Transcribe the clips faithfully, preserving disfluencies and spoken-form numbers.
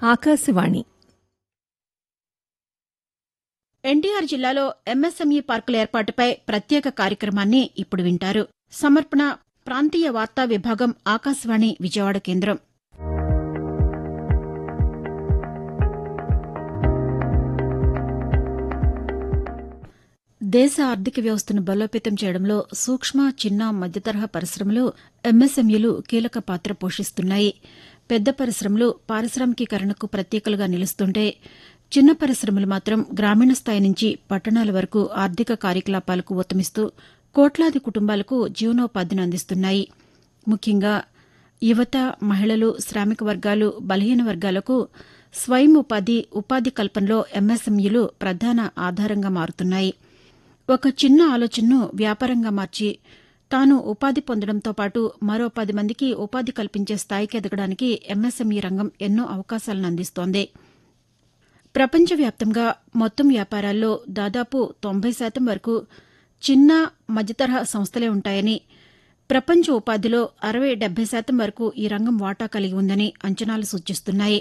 ఆకాశవాణి ఎన్టీఆర్ జిల్లాలో ఎంఎస్ఎంఈ పార్కుల ఏర్పాటుపై ప్రత్యేక కార్యక్రమాన్ని ఇప్పుడు వింటారు. సమర్పణ ప్రాంతీయ వార్తా విభాగం, ఆకాశవాణి విజయవాడ కేంద్రం. దేశ ఆర్థిక వ్యవస్థను బలోపేతం చేయడంలో సూక్ష్మ, చిన్న, మధ్యతరహా పరిశ్రమలు, ఎంఎస్ఎంఈలు కీలక పాత్ర పోషిస్తున్నాయి. పెద్ద పరిశ్రమలు పారిశ్రామికీకరణకు ప్రతీకలుగా నిలుస్తుంటే, చిన్న పరిశ్రమలు మాత్రం గ్రామీణ స్థాయి నుంచి పట్టణాల వరకు ఆర్థిక కార్యకలాపాలకు ఊతమిస్తూ కోట్లాది కుటుంబాలకు జీవనోపాధిని అందిస్తున్నాయి. ముఖ్యంగా యువత, మహిళలు, శ్రామిక వర్గాలు, బలహీన వర్గాలకు స్వయం ఉపాధి, ఉపాధి కల్పనలో ఎంఎస్ఎంఈలు ప్రధాన ఆధారంగా మారుతున్నాయి. ఒక చిన్న ఆలోచనను వ్యాపారంగా మార్చి తాను ఉపాధి పొందడంతో పాటు మరో పది మందికి ఉపాధి కల్పించే స్థాయికి ఎదగడానికి ఎంఎస్ఎంఈ రంగం ఎన్నో అవకాశాలను అందిస్తోంది. ప్రపంచవ్యాప్తంగా మొత్తం వ్యాపారాల్లో దాదాపు తొంభై శాతం వరకు చిన్న, మధ్యతరహా సంస్థలే ఉంటాయని, ప్రపంచ ఉపాధిలో అరవై డెబ్బై శాతం వరకు ఈ రంగం వాటా కలిగి ఉందని అంచనాలు సూచిస్తున్నాయి.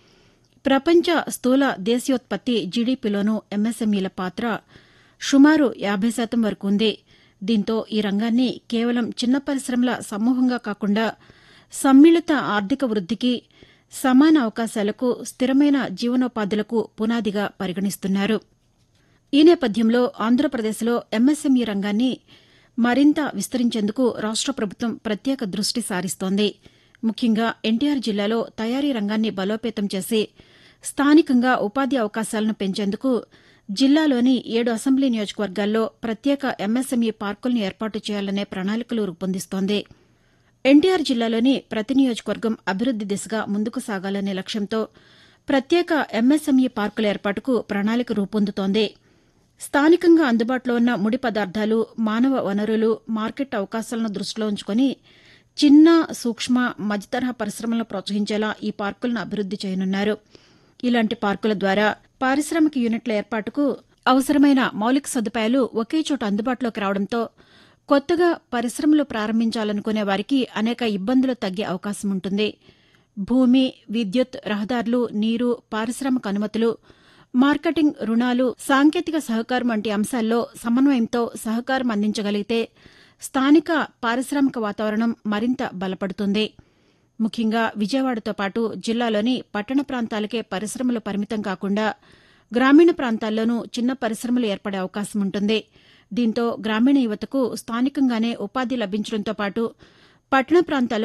ప్రపంచ స్థూల దేశీయోత్పత్తి జీడీపీలోనూ ఎంఎస్ఎంఈల పాత్ర సుమారు యాభై శాతం వరకు ఉంది. దీంతో ఈ రంగాన్ని కేవలం చిన్న పరిశ్రమల సమూహంగా కాకుండా సమ్మిళిత ఆర్థిక వృద్దికి, సమాన అవకాశాలకు, స్థిరమైన జీవనోపాధులకు పునాదిగా పరిగణిస్తున్నారు. ఈ నేపథ్యంలో ఆంధ్రప్రదేశ్లో ఎంఎస్ఎంఈ రంగాన్ని మరింత విస్తరించేందుకు రాష్ట ప్రభుత్వం ప్రత్యేక దృష్టి సారిస్తోంది. ముఖ్యంగా ఎన్టీఆర్ జిల్లాలో తయారీ రంగాన్ని బలోపేతం చేసి స్థానికంగా ఉపాధి అవకాశాలను పెంచేందుకు జిల్లాలోని ఏడు అసెంబ్లీ నియోజకవర్గాల్లో ప్రత్యేక ఎంఎస్ఎంఈ పార్కులను ఏర్పాటు చేయాలనే ప్రణాళికలు రూపొందిస్తోంది. ఎన్టీఆర్ జిల్లాలోని ప్రతి నియోజకవర్గం అభివృద్ది దిశగా ముందుకు సాగాలనే లక్ష్యంతో ప్రత్యేక ఎంఎస్ఎంఈ పార్కుల ఏర్పాటుకు ప్రణాళిక రూపొందుతోంది. స్థానికంగా అందుబాటులో ఉన్న ముడి పదార్థాలు, మానవ వనరులు, మార్కెట్ అవకాశాలను దృష్టిలో ఉంచుకొని చిన్న, సూక్ష్మ, మధ్యతరహా పరిశ్రమలను ప్రోత్సహించేలా ఈ పార్కులను అభివృద్ది చేయనున్నారు. ఇలాంటి పార్కుల ద్వారా పారిశ్రామిక యూనిట్ల ఏర్పాటుకు అవసరమైన మౌలిక సదుపాయాలు ఒకే చోట అందుబాటులోకి రావడంతో కొత్తగా పరిశ్రమలు ప్రారంభించాలనుకునే వారికి అనేక ఇబ్బందులు తగ్గే అవకాశం ఉంటుంది. భూమి, విద్యుత్, రహదారులు, నీరు, పారిశ్రామిక అనుమతులు, మార్కెటింగ్, రుణాలు, సాంకేతిక సహకారం వంటి అంశాల్లో సమన్వయంతో సహకారం అందించగలిగితే స్థానిక పారిశ్రామిక వాతావరణం మరింత బలపడుతుంది. ముఖ్యంగా విజయవాడతో పాటు జిల్లాలోని పట్టణ ప్రాంతాలకే పరిశ్రమలు పరిమితం కాకుండా గ్రామీణ ప్రాంతాల్లోనూ చిన్న పరిశ్రమలు ఏర్పడే అవకాశం ఉంటుంది. దీంతో గ్రామీణ యువతకు స్థానికంగానే ఉపాధి లభించడంతో పాటు పట్టణ ప్రాంతాల్లో